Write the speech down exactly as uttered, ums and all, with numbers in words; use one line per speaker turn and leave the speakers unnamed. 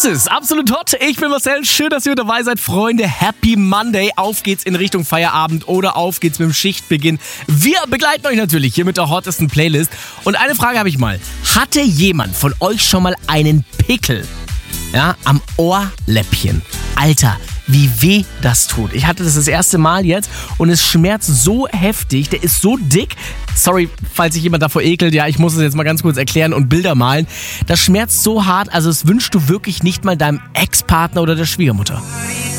Das ist absolut hot. Ich bin Marcel. Schön, dass ihr dabei seid, Freunde. Happy Monday. Auf geht's in Richtung Feierabend oder auf geht's mit dem Schichtbeginn. Wir begleiten euch natürlich hier mit der hottesten Playlist. Und eine Frage habe ich mal. Hatte jemand von euch schon mal einen Pickel? Ja, am Ohrläppchen. Alter, wie weh das tut. Ich hatte das das erste Mal jetzt und es schmerzt so heftig. Der ist so dick. Sorry, falls sich jemand davor ekelt. Ja, ich muss es jetzt mal ganz kurz erklären und Bilder malen. Das schmerzt so hart, also das wünschst du wirklich nicht mal deinem Ex-Partner oder der Schwiegermutter.